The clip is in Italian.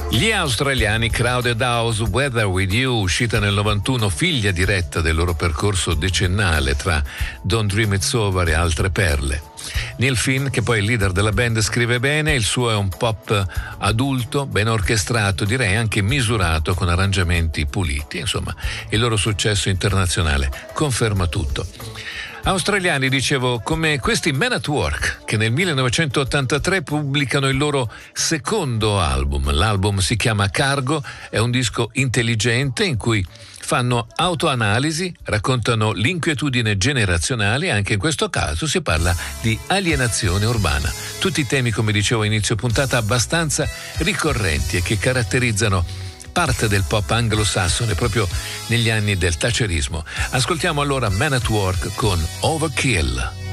Gli australiani Crowded House, Weather With You, uscita nel 91, figlia diretta del loro percorso decennale tra Don't Dream It's Over e altre perle. Neil Finn, che poi è il leader della band, scrive bene, il suo è un pop adulto, ben orchestrato, direi anche misurato, con arrangiamenti puliti. Insomma, il loro successo internazionale conferma tutto. Australiani, dicevo, come questi Men at Work, che nel 1983 pubblicano il loro secondo album. L'album si chiama Cargo, è un disco intelligente in cui fanno autoanalisi, raccontano l'inquietudine generazionale e anche in questo caso si parla di alienazione urbana. Tutti temi, come dicevo a inizio puntata, abbastanza ricorrenti e che caratterizzano parte del pop anglosassone proprio negli anni del thatcherismo. Ascoltiamo allora Men at Work con Overkill.